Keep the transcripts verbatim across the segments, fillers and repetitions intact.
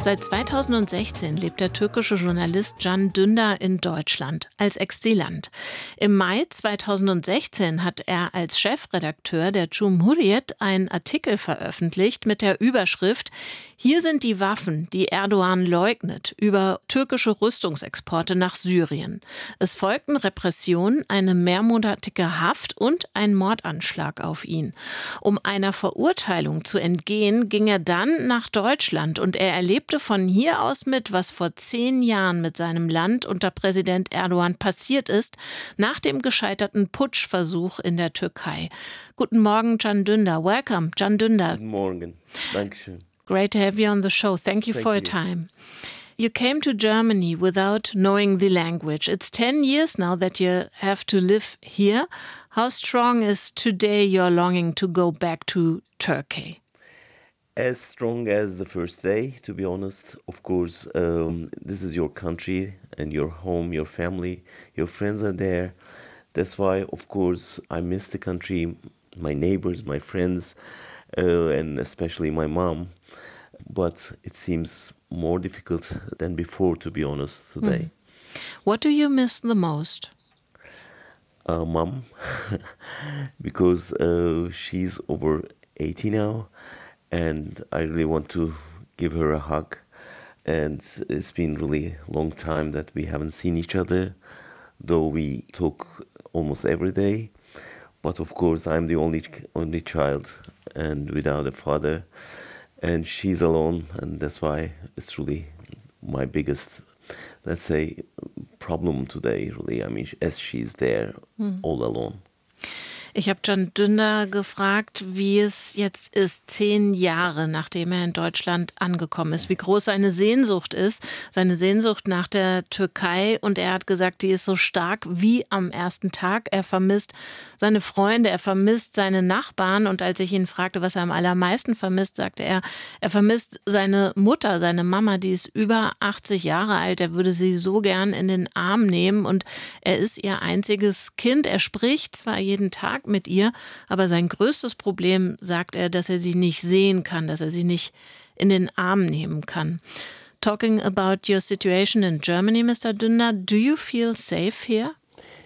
Seit zweitausendsechzehn lebt der türkische Journalist Can Dündar in Deutschland als Exilant. Im Mai zweitausendsechzehn hat er als Chefredakteur der Cumhuriyet einen Artikel veröffentlicht mit der Überschrift „Hier sind die Waffen, die Erdogan leugnet" über türkische Rüstungsexporte nach Syrien. Es folgten Repressionen, eine mehrmonatige Haft und ein Mordanschlag auf ihn. Um einer Verurteilung zu entgehen, ging er dann nach Deutschland und er erlebte von hier aus mit, was vor zehn Jahren mit seinem Land unter Präsident Erdogan passiert ist, nach dem gescheiterten Putschversuch in der Türkei. Guten Morgen, Can Dündar. Welcome, Can Dündar. Guten Morgen. Dankeschön. Great to have you on the show. Thank you Thank for your you. time. You came to Germany without knowing the language. It's ten years now that you have to live here. How strong is today your longing to go back to Turkey? As strong as the first day, to be honest. Of course, um, this is your country and your home, your family, your friends are there. That's why, of course, I miss the country, my neighbors, my friends, uh, and especially my mom. But it seems more difficult than before, to be honest, today. Mm. What do you miss the most? Uh, mom, because uh, she's over eighty now, and I really want to give her a hug. And it's been really long time that we haven't seen each other, though we talk almost every day. But of course, I'm the only only child and without a father. And she's alone, and that's why it's really my biggest, let's say, problem today, really. I mean, as she's there, mm. all alone. Ich habe Can Dündar gefragt, wie es jetzt ist, zehn Jahre nachdem er in Deutschland angekommen ist, wie groß seine Sehnsucht ist, seine Sehnsucht nach der Türkei. Und er hat gesagt, die ist so stark wie am ersten Tag. Er vermisst seine Freunde, er vermisst seine Nachbarn. Und als ich ihn fragte, was er am allermeisten vermisst, sagte er, er vermisst seine Mutter, seine Mama, die ist über achtzig Jahre alt. Er würde sie so gern in den Arm nehmen und er ist ihr einziges Kind. Er spricht zwar jeden Tag mit ihr, aber sein größtes Problem, sagt er, dass er sie nicht sehen kann, dass er sie nicht in den Arm nehmen kann. Talking about your situation in Germany, Mister Dündar, do you feel safe here?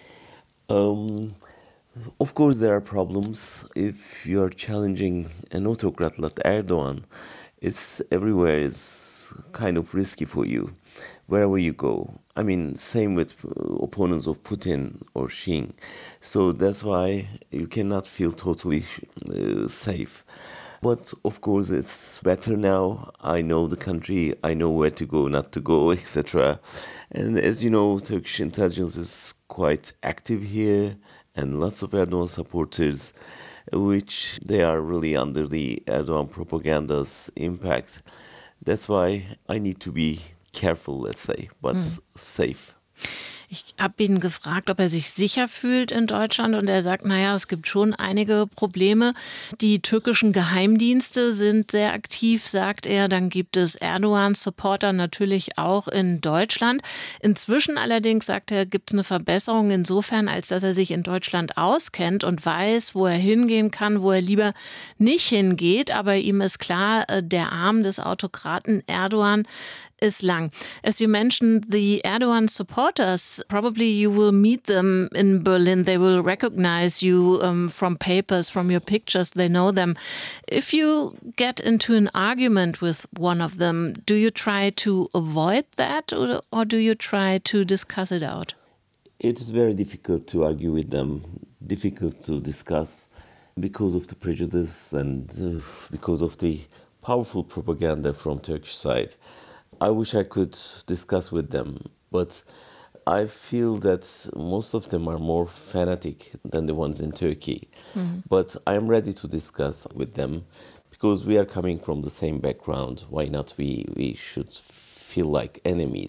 Um, of course there are problems. If you are challenging an autocrat like Erdogan, it's everywhere is kind of risky for you, wherever you go. I mean, same with opponents of Putin or Xi. So that's why you cannot feel totally uh, safe. But of course, it's better now. I know the country, I know where to go, not to go, et cetera. And as you know, Turkish intelligence is quite active here, and lots of Erdogan supporters, which they are really under the Erdogan propaganda's impact. That's why I need to be careful, let's say, but hm. safe. Ich habe ihn gefragt, ob er sich sicher fühlt in Deutschland und er sagt, naja, es gibt schon einige Probleme. Die türkischen Geheimdienste sind sehr aktiv, sagt er. Dann gibt es Erdogan-Supporter natürlich auch in Deutschland. Inzwischen allerdings, sagt er, gibt es eine Verbesserung insofern, als dass er sich in Deutschland auskennt und weiß, wo er hingehen kann, wo er lieber nicht hingeht. Aber ihm ist klar, der Arm des Autokraten Erdogan is lang. As you mentioned, the Erdogan supporters, probably you will meet them in Berlin. They will recognize you um, from papers, from your pictures. They know them. If you get into an argument with one of them, do you try to avoid that or, or do you try to discuss it out? It is very difficult to argue with them, difficult to discuss because of the prejudice and uh, because of the powerful propaganda from Turkish side. I wish I could discuss with them, but I feel that most of them are more fanatic than the ones in Turkey. Mm-hmm. But I am ready to discuss with them because we are coming from the same background. Why not we, we should feel like enemies?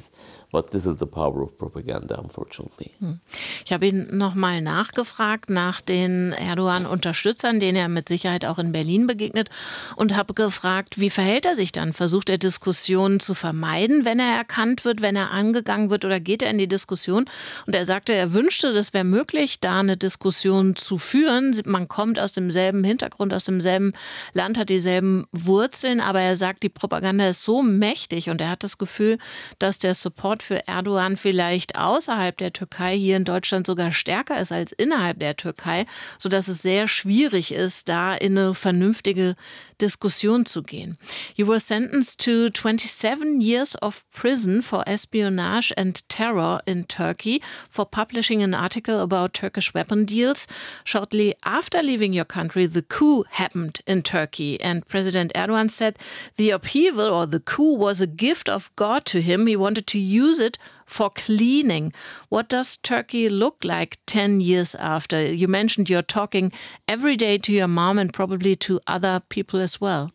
But this is the power of propaganda, unfortunately. Ich habe ihn nochmal nachgefragt nach den Erdogan-Unterstützern, denen er mit Sicherheit auch in Berlin begegnet, und habe gefragt, wie verhält er sich dann? Versucht er Diskussionen zu vermeiden, wenn er erkannt wird, wenn er angegangen wird, oder geht er in die Diskussion? Und er sagte, er wünschte, das wäre möglich, da eine Diskussion zu führen. Man kommt aus demselben Hintergrund, aus demselben Land, hat dieselben Wurzeln, aber er sagt, die Propaganda ist so mächtig und er hat das Gefühl, dass der Support für Erdogan vielleicht außerhalb der Türkei hier in Deutschland sogar stärker ist als innerhalb der Türkei, sodass es sehr schwierig ist, da in eine vernünftige Diskussion zu gehen. You were sentenced to twenty-seven years of prison for espionage and terror in Turkey for publishing an article about Turkish weapon deals. Shortly after leaving your country, the coup happened in Turkey, and President Erdogan said the upheaval or the coup was a gift of God to him. He wanted to use it for cleaning. What does Turkey look like ten years after? You mentioned you're talking every day to your mom and probably to other people as well.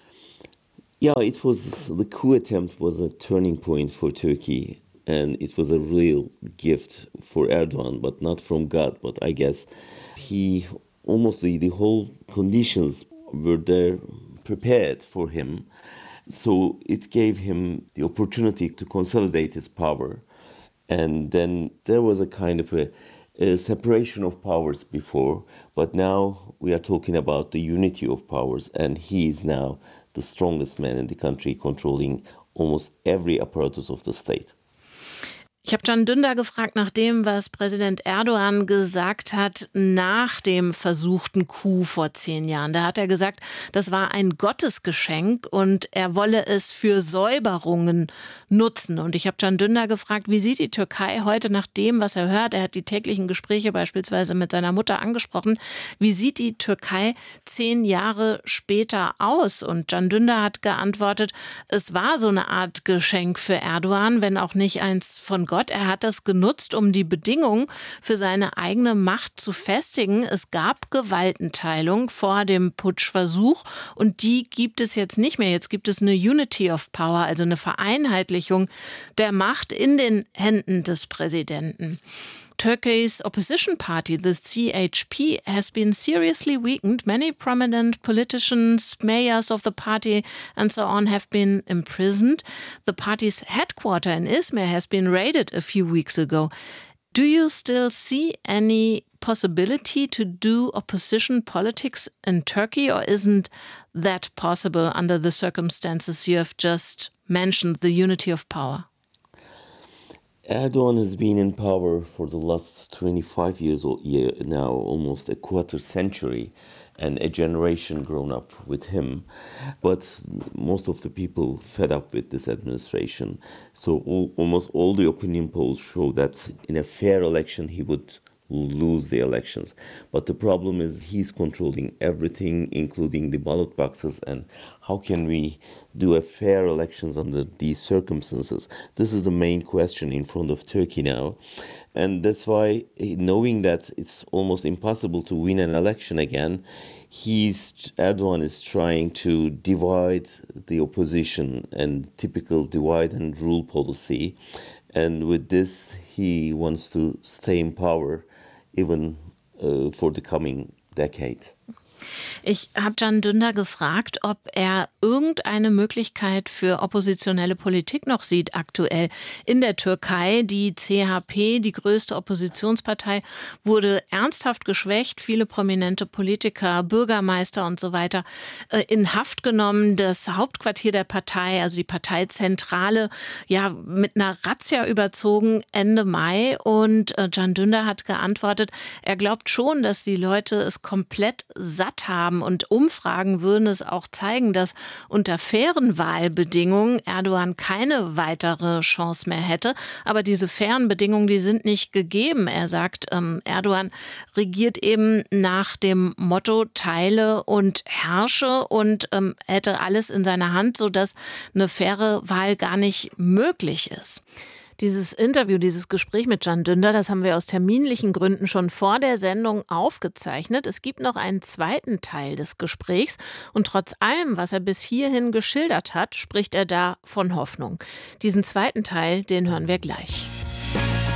Yeah, it was the coup attempt was a turning point for Turkey, and it was a real gift for Erdogan, but not from God. But I guess he almost the, the whole conditions were there prepared for him. So it gave him the opportunity to consolidate his power. And then there was a kind of a, a separation of powers before, but now we are talking about the unity of powers, and he is now the strongest man in the country, controlling almost every apparatus of the state. Ich habe Can Dündar gefragt nach dem, was Präsident Erdogan gesagt hat nach dem versuchten Coup vor zehn Jahren. Da hat er gesagt, das war ein Gottesgeschenk und er wolle es für Säuberungen nutzen. Und ich habe Can Dündar gefragt, wie sieht die Türkei heute nach dem, was er hört? Er hat die täglichen Gespräche beispielsweise mit seiner Mutter angesprochen. Wie sieht die Türkei zehn Jahre später aus? Und Can Dündar hat geantwortet, es war so eine Art Geschenk für Erdogan, wenn auch nicht eins von Gott. Er hat das genutzt, um die Bedingungen für seine eigene Macht zu festigen. Es gab Gewaltenteilung vor dem Putschversuch und die gibt es jetzt nicht mehr. Jetzt gibt es eine Unity of Power, also eine Vereinheitlichung der Macht in den Händen des Präsidenten. Turkey's opposition party, the C H P, has been seriously weakened. Many prominent politicians, mayors of the party and so on have been imprisoned. The party's headquarter in Izmir has been raided a few weeks ago. Do you still see any possibility to do opposition politics in Turkey, or isn't that possible under the circumstances you have just mentioned, the unity of power? Erdogan has been in power for the last twenty-five years now, almost a quarter century, and a generation grown up with him. But most of the people fed up with this administration. So all, almost all the opinion polls show that in a fair election he would lose the elections. But the problem is he's controlling everything, including the ballot boxes. And how can we do a fair elections under these circumstances? This is the main question in front of Turkey now. And that's why, knowing that it's almost impossible to win an election again, he's Erdogan is trying to divide the opposition and typical divide and rule policy. And with this, he wants to stay in power even uh, for the coming decade. Ich habe Can Dündar gefragt, ob er irgendeine Möglichkeit für oppositionelle Politik noch sieht aktuell in der Türkei. Die C H P, die größte Oppositionspartei, wurde ernsthaft geschwächt. Viele prominente Politiker, Bürgermeister und so weiter in Haft genommen. Das Hauptquartier der Partei, also die Parteizentrale, ja mit einer Razzia überzogen Ende Mai. Und Can Dündar hat geantwortet, er glaubt schon, dass die Leute es komplett satt haben und Umfragen würden es auch zeigen, dass unter fairen Wahlbedingungen Erdogan keine weitere Chance mehr hätte. Aber diese fairen Bedingungen, die sind nicht gegeben. Er sagt, ähm, Erdogan regiert eben nach dem Motto teile und herrsche und ähm, hätte alles in seiner Hand, sodass eine faire Wahl gar nicht möglich ist. Dieses Interview, dieses Gespräch mit Can Dündar, das haben wir aus terminlichen Gründen schon vor der Sendung aufgezeichnet. Es gibt noch einen zweiten Teil des Gesprächs und trotz allem, was er bis hierhin geschildert hat, spricht er da von Hoffnung. Diesen zweiten Teil, den hören wir gleich.